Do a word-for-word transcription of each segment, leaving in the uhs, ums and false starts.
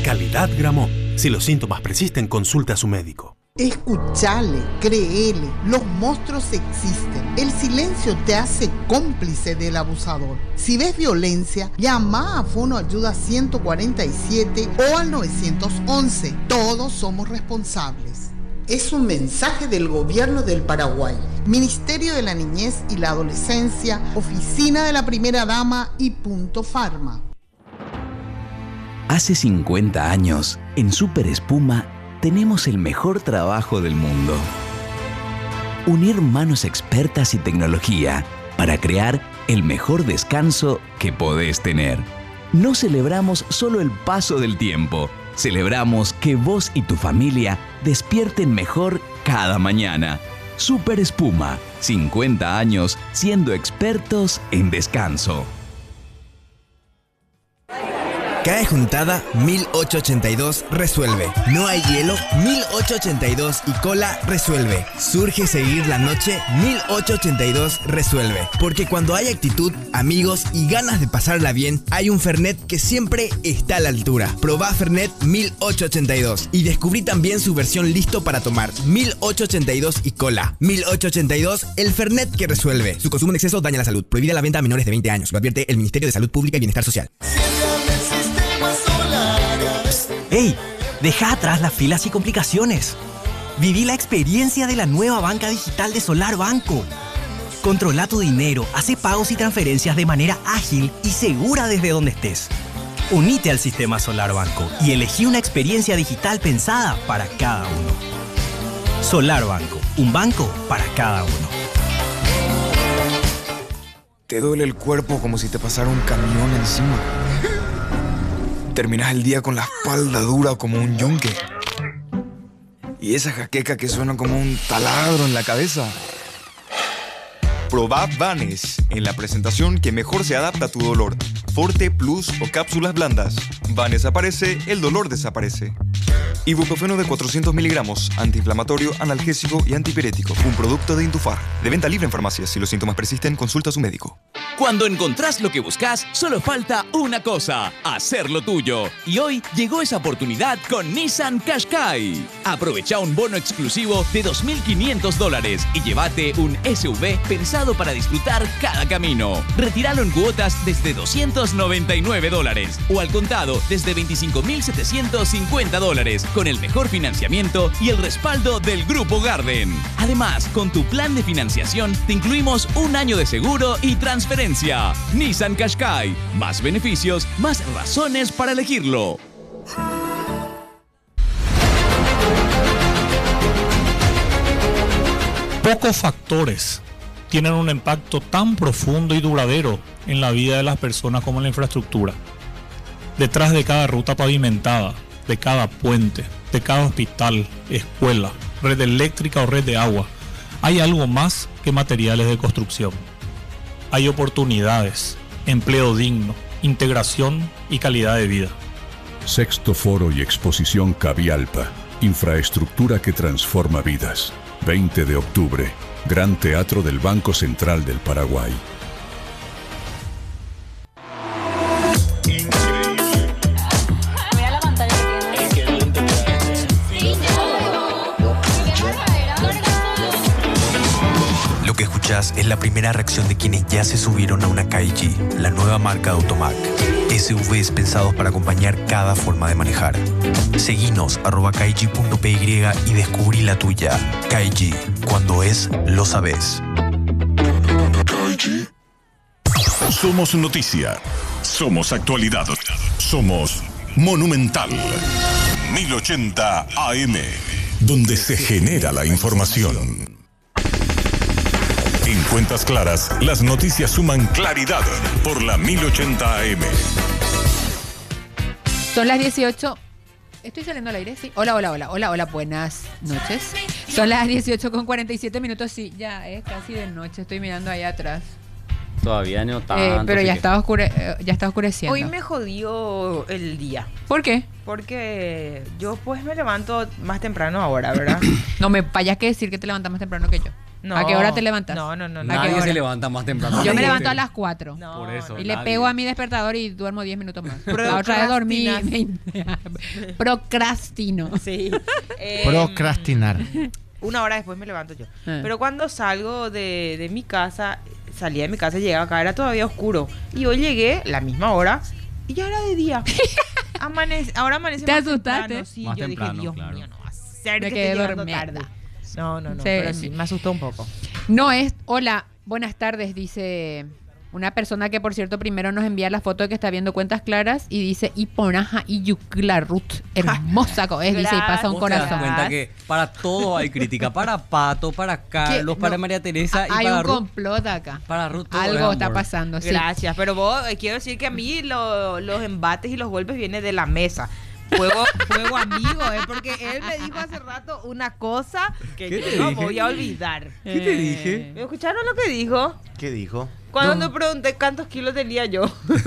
Calidad Gramó. Si los síntomas persisten, consulte a su médico. Escuchale, créele, los monstruos existen. El silencio te hace cómplice del abusador. Si ves violencia, llama a Fono Ayuda ciento cuarenta y siete o al nueve once. Todos somos responsables. Es un mensaje del Gobierno del Paraguay, Ministerio de la Niñez y la Adolescencia, Oficina de la Primera Dama y Punto Farma. Hace cincuenta años, en Super Espuma, tenemos el mejor trabajo del mundo. Unir manos expertas y tecnología para crear el mejor descanso que podés tener. No celebramos solo el paso del tiempo, celebramos que vos y tu familia despierten mejor cada mañana. Super Espuma, cincuenta años siendo expertos en descanso. Cae juntada mil ochocientos ochenta y dos resuelve. No hay hielo mil ochocientos ochenta y dos y cola resuelve. Surge seguir la noche mil ochocientos ochenta y dos resuelve. Porque cuando hay actitud, amigos y ganas de pasarla bien, hay un Fernet que siempre está a la altura. Probá Fernet mil ochocientos ochenta y dos y descubrí también su versión listo para tomar mil ochocientos ochenta y dos y cola. mil ochocientos ochenta y dos, el Fernet que resuelve. Su consumo en exceso daña la salud. Prohibida la venta a menores de veinte años. Lo advierte el Ministerio de Salud Pública y Bienestar Social. ¡Ey! Deja atrás las filas y complicaciones. Viví la experiencia de la nueva banca digital de Solar Banco. Controla tu dinero, hace pagos y transferencias de manera ágil y segura desde donde estés. Unite al sistema Solar Banco y elegí una experiencia digital pensada para cada uno. Solar Banco, un banco para cada uno. Te duele el cuerpo como si te pasara un camión encima. Terminas el día con la espalda dura como un yunque. Y esa jaqueca que suena como un taladro en la cabeza. Probá Vanes en la presentación que mejor se adapta a tu dolor. Forte, Plus o cápsulas blandas. Vanes aparece, el dolor desaparece. Ibuprofeno de cuatrocientos miligramos, antiinflamatorio, analgésico y antipirético. Un producto de Intufar. De venta libre en farmacias. Si los síntomas persisten, consulta a su médico. Cuando encontrás lo que buscas, solo falta una cosa: hacerlo tuyo. Y hoy llegó esa oportunidad con Nissan Qashqai. Aprovecha un bono exclusivo de dos mil quinientos dólares y llévate un S U V pensado para disfrutar cada camino. Retíralo en cuotas desde doscientos noventa y nueve dólares o al contado desde veinticinco mil setecientos cincuenta dólares con el mejor financiamiento y el respaldo del Grupo Garden. Además, con tu plan de financiación te incluimos un año de seguro y transferencia. Nissan Qashqai. Más beneficios, más razones para elegirlo. Pocos factores tienen un impacto tan profundo y duradero en la vida de las personas como la infraestructura. Detrás de cada ruta pavimentada, de cada puente, de cada hospital, escuela, red eléctrica o red de agua, hay algo más que materiales de construcción. Hay oportunidades, empleo digno, integración y calidad de vida. Sexto Foro y Exposición Cavialpa. Infraestructura que transforma vidas. veinte de octubre. Gran Teatro del Banco Central del Paraguay. Lo que escuchás es la primera reacción de quienes ya se subieron a una Kaiji, la nueva marca de Automac. S U Vs pensados para acompañar cada forma de manejar. Seguinos arroba kaiji punto p y y descubrí la tuya. Kaiji, cuando es, lo sabes. Somos noticia. Somos actualidad. Somos Monumental. mil ochenta A M, donde se genera la información. En Cuentas Claras, las noticias suman claridad por la mil ochenta A M. Son las dieciocho. ¿Estoy saliendo al aire? Sí. Hola, hola, hola, hola, hola, buenas noches. Son las dieciocho con cuarenta y siete minutos. Sí, ya es casi de noche. Estoy mirando allá atrás. Todavía no tanto. Eh, pero ya está, oscure, eh, ya está oscureciendo. Hoy me jodió el día. ¿Por qué? Porque yo pues me levanto más temprano ahora, ¿verdad? No me vayas que decir que te levantas más temprano que yo. No. ¿A qué hora te levantas? No, no, no. ¿A qué Nadie hora? se levanta más temprano. Yo me levanto a las cuatro. No, Por eso. Y le nadie. pego a mi despertador y duermo diez minutos más. La otra vez dormí. Procrastino. Sí. Eh, Procrastinar. Una hora después me levanto yo. Ah. Pero cuando salgo de, de mi casa, salía de mi casa y llegaba acá, era todavía oscuro. Y hoy llegué la misma hora y ya era de día. Amanece, ahora amanece ¿Te más asustaste? temprano. Sí, Más yo temprano, dije, Dios claro. mío, no va a ser Me que quedé esté llegando dormida. tarde. No, no, no. Sí. Pero sí, me asustó un poco. No es. Hola, buenas tardes, dice una persona que, por cierto, primero nos envía la foto de que está viendo Cuentas Claras y dice: Iponaja y Yucla Ruth. Hermosa co- es, dice, y pasa un Vos te das corazón. cuenta que para todo hay crítica. Para Pato, para Carlos, ¿Qué? para No. María Teresa y Hay para un Ruth. complot acá. Para Ruth todo Algo es está amor. pasando, sí. Gracias, pero vos, eh, quiero decir que a mí lo- los embates y los golpes vienen de la mesa. Fuego, fuego amigo, ¿eh? Porque él me dijo hace rato una cosa que ¿Qué yo te no dije? voy a olvidar. ¿Qué te dije? ¿Me escucharon lo que dijo? ¿Qué dijo? Cuando No. le pregunté cuántos kilos tenía yo.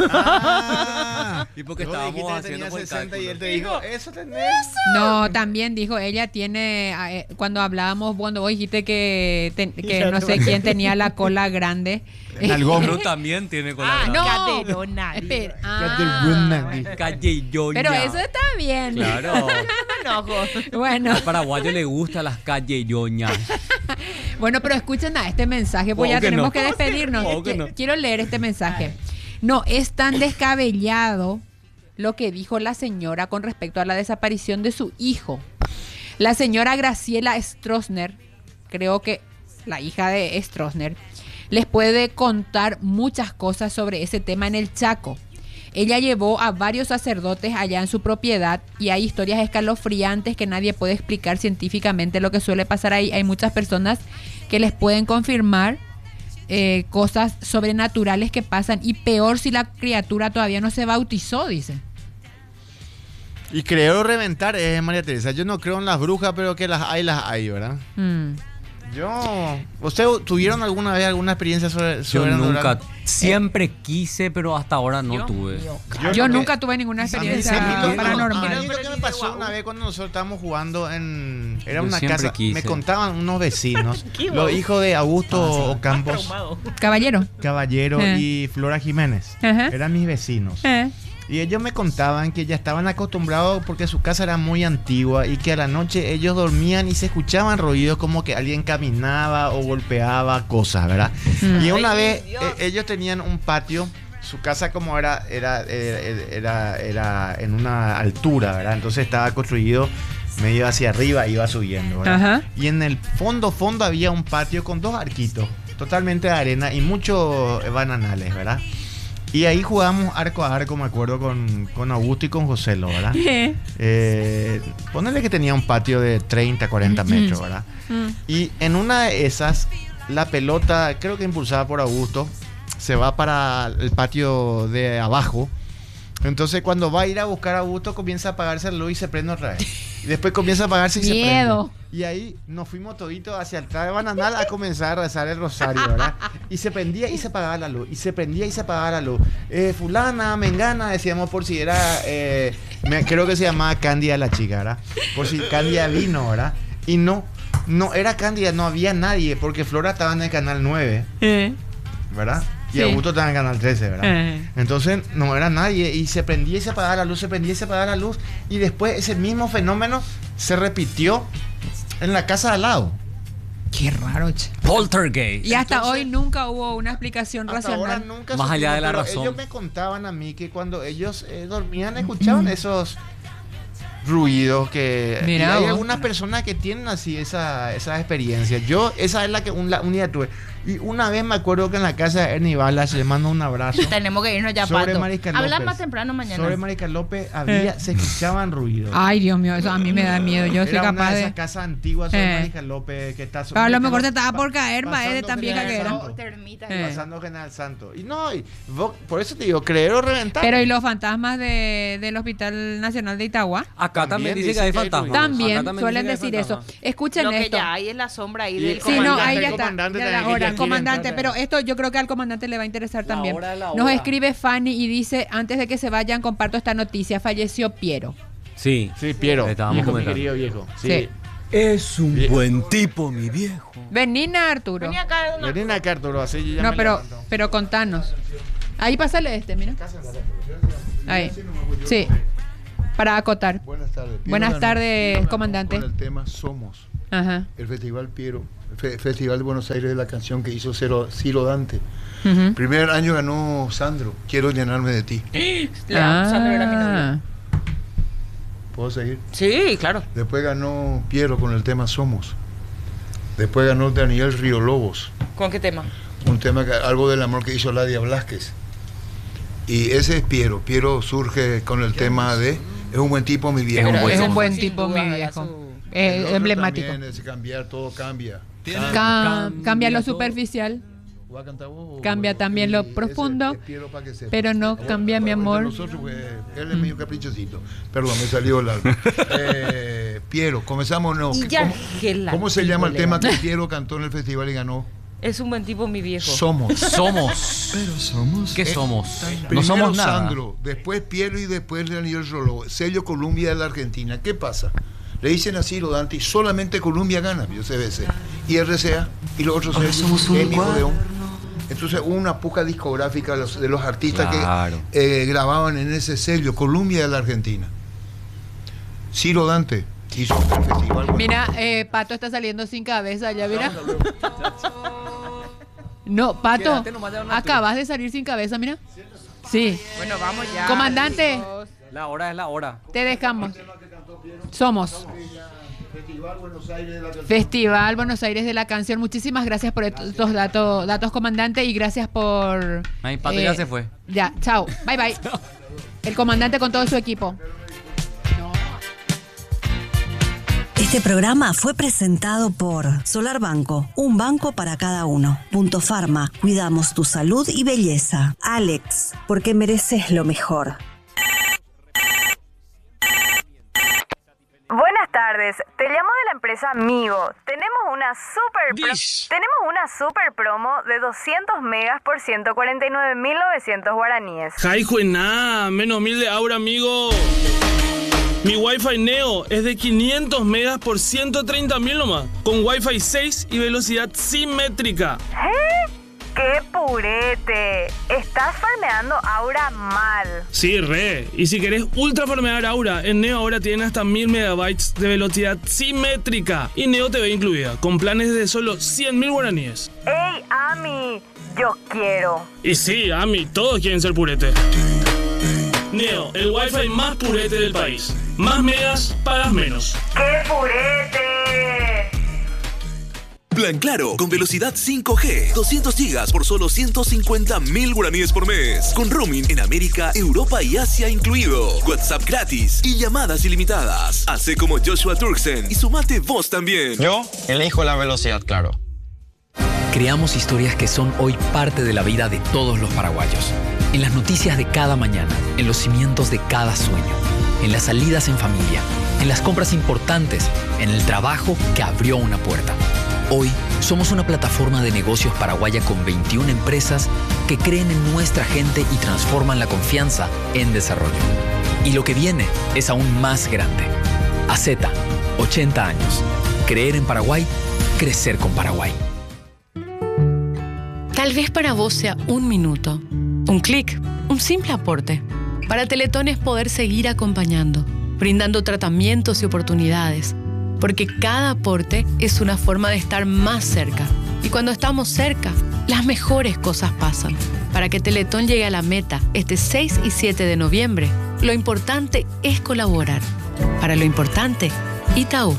Ah, Y porque vos estábamos dijiste que haciendo tenía buen sesenta y cálculo. él te dijo, eso tenés. No, también dijo, ella tiene, eh, cuando hablábamos, cuando vos dijiste que, ten- que Ya no te sé imaginé. quién tenía la cola grande. Nalgón. Ruth también tiene cola Ah, grande. no. Caderona. Espera. Caderona. Ah, Calle y Yoña. pero eso está bien. Claro. Enojo. Bueno, Al paraguayo le gustan las calles Yoña. bueno, pero escuchen a este mensaje, pues Oh, ya que tenemos no. que despedirnos. Oh, que Qui- no. Quiero leer este mensaje. No, es tan descabellado lo que dijo la señora con respecto a la desaparición de su hijo. La señora Graciela Stroessner, creo que la hija de Stroessner, les puede contar muchas cosas sobre ese tema en el Chaco. Ella llevó a varios sacerdotes allá en su propiedad y hay historias escalofriantes que nadie puede explicar científicamente lo que suele pasar ahí. Hay muchas personas que les pueden confirmar eh, cosas sobrenaturales que pasan y peor si la criatura todavía no se bautizó, dice. Y creo reventar es María Teresa. Yo no creo en las brujas, pero que las hay, las hay, ¿verdad? Mm. Yo... ¿Ustedes tuvieron alguna vez alguna experiencia sobre, Yo sobrenatural? nunca, siempre quise, pero hasta ahora no tuve. Yo, no- nunca tuve ninguna A mí- experiencia a mí lo- paranormal. a mí lo que me pasó una vez cuando nosotros estábamos jugando en... Era Yo una siempre casa... quise. Me contaban unos vecinos, Qué los guau. hijos de Augusto Ocampos Traumado. Caballero. Caballero Eh. y Flora Jiménez. Ajá. Eran mis vecinos. Eh. Y ellos me contaban que ya estaban acostumbrados porque su casa era muy antigua y que a la noche ellos dormían y se escuchaban ruidos como que alguien caminaba o golpeaba cosas, ¿verdad? Mm. Y una Ay, vez Dios. eh, ellos tenían un patio, su casa como era era, era, era, era en una altura, ¿verdad? Entonces estaba construido medio hacia arriba, iba subiendo, ¿verdad? Ajá. Y en el fondo, fondo había un patio con dos arquitos, totalmente de arena y muchos bananales, ¿verdad? Y ahí jugábamos arco a arco, me acuerdo, con, con Augusto y con José, ¿lo, ¿verdad? Eh. Eh, ponerle que tenía un patio de treinta, cuarenta metros, ¿verdad? Mm. Y en una de esas, la pelota, creo que impulsada por Augusto, se va para el patio de abajo. Entonces cuando va a ir a buscar a Augusto, comienza a apagarse la luz y se prende otra vez. Y después comienza a apagarse y Miedo. se prende. Y ahí nos fuimos toditos hacia el de Bananal a comenzar a rezar el rosario, ¿verdad? Y se prendía y se apagaba la luz. Y se prendía y se apagaba la luz. Eh, fulana, mengana, decíamos por si era... eh, me, creo que se llamaba Cándida la chica, ¿verdad? Por si Cándida vino, ¿verdad? Y no, no era Cándida, no había nadie, porque Flora estaba en el canal nueve, Eh. ¿verdad? Y Sí. Augusto estaba en el canal trece, ¿verdad? Eh. Entonces no era nadie y se prendía y se apagaba la luz, se prendía y se apagaba la luz y después ese mismo fenómeno se repitió en la casa de al lado. Qué raro, che. Poltergeist. Y hasta Entonces, hoy nunca hubo una explicación Hasta ahora racional. nunca Más allá supimos, de la pero razón. ellos me contaban a mí que cuando ellos eh, dormían escuchaban esos ruidos que y Mirá hay vos. algunas personas que tienen así esa, esa experiencia. Yo esa es la que un, la, un día tuve. Y una vez me acuerdo que en la casa de Ernie Balas, le mando un abrazo. Tenemos que irnos ya, Sobre Pato. Mariscal Habla López. más temprano mañana. Sobre Mariscal López había, Eh. se escuchaban ruidos. Ay, Dios mío, eso a mí me da miedo. Yo soy Era capaz una de de... esas casas antiguas sobre Eh. Mariscal López que está sobre Pero a lo mejor te pa- estaba por caer, ma, eh, de pasando tan vieja que General era. Santo. Termitas. Eh. Pasando General Santo. Y no, y vos- por eso te digo, creer o reventar. Pero ¿y los fantasmas de, del Hospital Nacional de Itagua? Acá también, También dice dice que hay que hay fantasmas. También Acá también suelen dice que hay decir eso. fantasmas. Escuchen Lo que esto. ya hay es la sombra ahí Y del el Sí, no, comandante, ahí el ya está. comandante Ya también la que ya hora, quiere comandante. entrar. Pero esto yo creo que al comandante le va a interesar La también. hora, la Nos hora. escribe Fanny y dice, antes de que se vayan, comparto esta noticia. Falleció Piero. Sí. Sí, Piero. Estábamos viejo, mi comentando. querido viejo. Sí. Sí. Es un Bien. buen tipo, mi viejo. Venina, Arturo. Vení acá. una- Ven acá, Arturo, así yo ya No, me pero, levanto. pero contanos. Ahí pásale este, mira. Ahí. Sí. Para acotar. Buenas tardes. Piero Buenas ganó- tardes, Piero comandante. ganó Con el tema Somos. Ajá. El Festival Piero, Fe- Festival de Buenos Aires de la canción que hizo Ciro, Ciro Dante. Ujú. Primer año ganó Sandro, Quiero llenarme de ti. La- Sandro era mi novio. ¿Puedo seguir? Sí, claro. Después ganó Piero con el tema Somos. Después ganó Daniel Río Lobos, ¿Con qué tema? un tema, que, algo del amor que hizo Ladia Blasquez. Y ese es Piero. Piero surge con el tema de Es un buen tipo, mi viejo. Es un buen, es un buen Sin tipo, duda, mi era viejo. su- El Es otro emblemático. también es cambiar, todo cambia. Cam- cambia lo superficial. ¿Va a cantar vos o- Cambia también lo profundo, Ese es Piero pa' que sepa. pero no cambia mi Entre amor. Nosotros, pues, él es medio caprichosito. Perdón, me salió el alma. eh, Piero, comenzamos no. Y ya ¿Cómo, gela, cómo se llama el tipo, tema que Leo. Piero cantó en el festival y ganó? Es un buen tipo, mi viejo. Somos. Somos. Pero somos. ¿Qué Eh, somos? Primero No somos nada. Sandro, después Piero y después Daniel Roló. Sello Columbia de la Argentina. ¿Qué pasa? Le dicen así Ciro Dante, solamente Columbia gana, yo C B C. Y R C A y los otros sellos, Emi Odeón. Entonces hubo una puja discográfica de los, de los artistas Claro. que eh, grababan en ese sello, Columbia de la Argentina. Ciro Dante hizo el festival. Mira, eh, Pato está saliendo sin cabeza, ya mira. No, Pato, Quédate nomás, ya no acabas de salir sin cabeza, mira. Sí. Bueno, vamos ya. Comandante, La hora es la hora. te dejamos. Somos. Festival Buenos Aires de la Canción. Festival Buenos Aires de la Canción. Muchísimas gracias por estos datos, datos, comandante, y gracias por... Ay, Pato eh, ya se fue. Ya, chao. Bye, bye. El comandante con todo su equipo. Este programa fue presentado por Solar Banco, un banco para cada uno. Punto Pharma, cuidamos tu salud y belleza. Alex, porque mereces lo mejor. Buenas tardes, te llamo de la empresa Migo. Tenemos una super pro- tenemos una super promo de doscientos megas por ciento cuarenta y nueve mil novecientos guaraníes. Jaijuená, menos mil de aura, amigo. Mi Wi-Fi Neo es de quinientos megas por ciento treinta mil nomás, con Wi-Fi seis y velocidad simétrica. ¿Eh? ¡Qué purete! Estás farmeando aura mal. Sí, re. Y si querés ultra farmear aura, en Neo ahora tienen hasta mil megabytes de velocidad simétrica. Y Neo T V incluida, con planes de solo cien mil guaraníes. ¡Ey, Ami! Yo quiero. Y sí, Ami, todos quieren ser purete. Neo, el Wi-Fi más purete del país. Más megas, pagas menos. ¡Qué purete! Plan Claro, con velocidad cinco G, doscientos gigas por solo ciento cincuenta mil guaraníes por mes. Con roaming en América, Europa y Asia incluido. WhatsApp gratis y llamadas ilimitadas. Hace como Joshua Turksen y sumate vos también. Yo elijo la velocidad Claro. Creamos historias que son hoy parte de la vida de todos los paraguayos. En las noticias de cada mañana, en los cimientos de cada sueño, en las salidas en familia, en las compras importantes, en el trabajo que abrió una puerta. Hoy somos una plataforma de negocios paraguaya con veintiuna empresas que creen en nuestra gente y transforman la confianza en desarrollo. Y lo que viene es aún más grande. A Z, ochenta años. Creer en Paraguay, crecer con Paraguay. Tal vez para vos sea un minuto, un clic, un simple aporte. Para Teletón es poder seguir acompañando, brindando tratamientos y oportunidades. Porque cada aporte es una forma de estar más cerca. Y cuando estamos cerca, las mejores cosas pasan. Para que Teletón llegue a la meta este seis y siete de noviembre, lo importante es colaborar. Para lo importante, Itaú.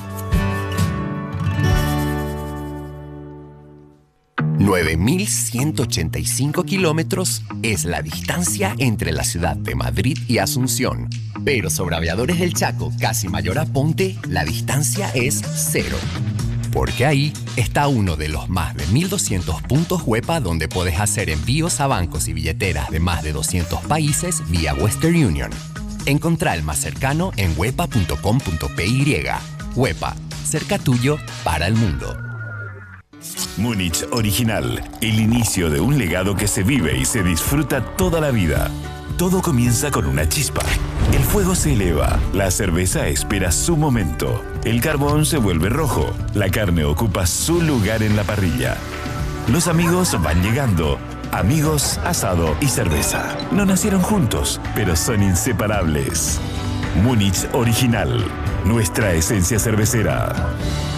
nueve mil ciento ochenta y cinco kilómetros es la distancia entre la ciudad de Madrid y Asunción. Pero sobre Aviadores del Chaco, casi Mayor Aponte, la distancia es cero. Porque ahí está uno de los más de mil doscientos puntos Huepa donde puedes hacer envíos a bancos y billeteras de más de doscientos países vía Western Union. Encontrá el más cercano en huepa punto com punto p y. Huepa, cerca tuyo para el mundo. Múnich Original, el inicio de un legado que se vive y se disfruta toda la vida. Todo comienza con una chispa, El fuego se eleva, la cerveza espera su momento, el carbón se vuelve rojo, la carne ocupa su lugar en la parrilla. Los amigos van llegando. Amigos, asado y cerveza. No nacieron juntos, pero son inseparables. Múnich Original, nuestra esencia cervecera.